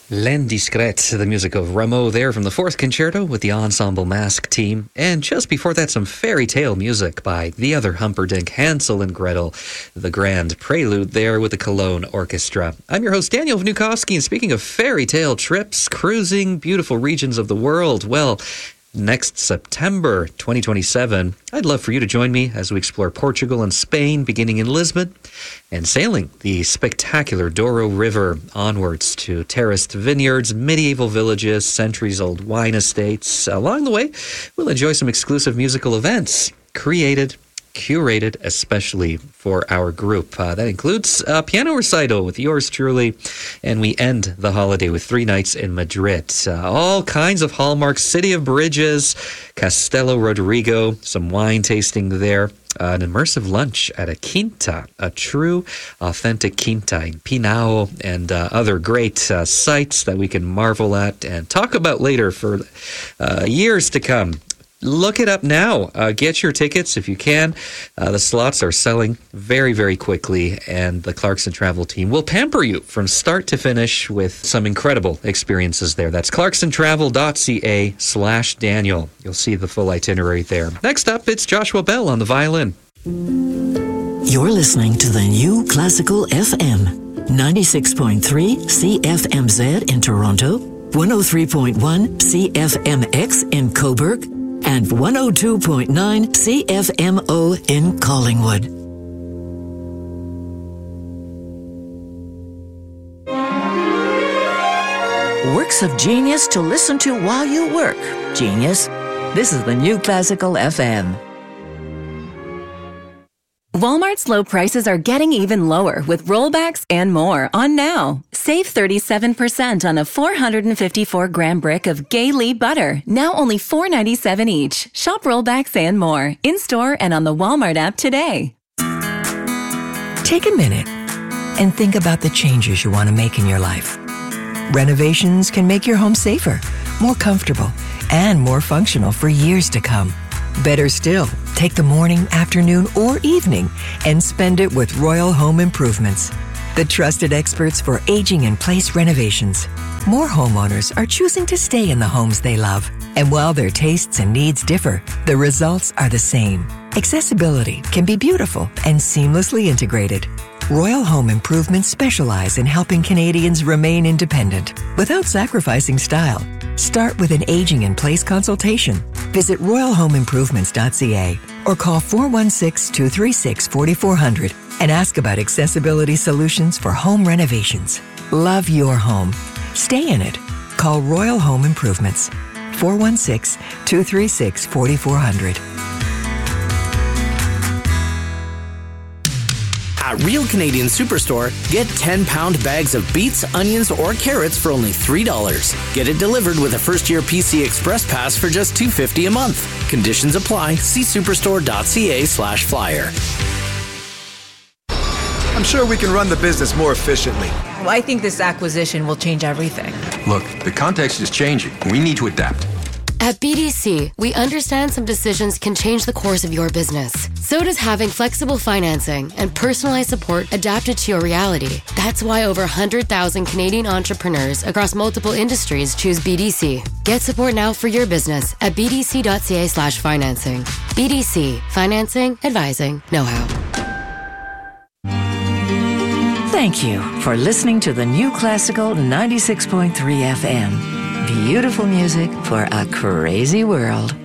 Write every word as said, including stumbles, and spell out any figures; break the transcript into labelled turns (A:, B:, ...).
A: L'Indiscrète, the music of Rameau there from the fourth concerto with the Ensemble Mask team. And just before that, some fairy tale music by the other Humperdinck, Hansel and Gretel, the grand prelude there with the Cologne Orchestra. I'm your host, Daniel Vnukoski, and speaking of fairy tale trips, cruising beautiful regions of the world, well, next September twenty twenty-seven, I'd love for you to join me as we explore Portugal and Spain, beginning in Lisbon, and sailing the spectacular Douro River onwards to terraced vineyards, medieval villages, centuries-old wine estates. Along the way, we'll enjoy some exclusive musical events created, curated especially for our group. Uh, that includes a piano recital with yours truly, and we end the holiday with three nights in Madrid. Uh, all kinds of hallmarks, City of Bridges, Castelo Rodrigo, some wine tasting there, uh, an immersive lunch at a quinta, a true, authentic quinta in Pinhao, and uh, other great uh, sites that we can marvel at and talk about later for uh, years to come. Look it up now. Uh, get your tickets if you can. Uh, the slots are selling very, very quickly, and the Clarkson Travel team will pamper you from start to finish with some incredible experiences there. That's clarksontravel.ca slash Daniel. You'll see the full itinerary there. Next up, it's Joshua Bell on the violin.
B: You're listening to the New Classical F M, ninety-six point three C F M Z in Toronto, one oh three point one C F M X in Cobourg, and one oh two point nine C F M O in Collingwood. Works of genius to listen to while you work. Genius. This is the New Classical F M.
C: Walmart's low prices are getting even lower with rollbacks and more on now. Save thirty-seven percent on a four hundred fifty-four gram brick of Gay-Lee butter, now only four ninety-seven each. Shop rollbacks and more in-store and on the Walmart app today.
D: Take a minute and think about the changes you want to make in your life. Renovations can make your home safer, more comfortable, and more functional for years to come. Better still, take the morning, afternoon, or evening and spend it with Royal Home Improvements, the trusted experts for aging-in-place renovations. More homeowners are choosing to stay in the homes they love. And while their tastes and needs differ, the results are the same. Accessibility can be beautiful and seamlessly integrated. Royal Home Improvements specialize in helping Canadians remain independent without sacrificing style. Start with an aging-in-place consultation. Visit royal home improvements dot c a or call four one six, two three six, four four zero zero and ask about accessibility solutions for home renovations. Love your home. Stay in it. Call Royal Home Improvements. four one six, two three six, four four zero zero.
E: At Real Canadian Superstore, get ten pound bags of beets, onions, or carrots for only three dollars. Get it delivered with a first-year P C Express Pass for just two dollars and fifty cents a month. Conditions apply. See superstore.ca slash flyer.
F: I'm sure we can run the business more efficiently.
G: Well, I think this acquisition will change everything.
H: Look, the context is changing. We need to adapt.
I: At B D C, we understand some decisions can change the course of your business. So does having flexible financing and personalized support adapted to your reality. That's why over one hundred thousand Canadian entrepreneurs across multiple industries choose B D C. Get support now for your business at bdc.ca slash financing. B D C, financing, advising, know-how.
B: Thank you for listening to the New Classical ninety-six point three F M. Beautiful music for a crazy world.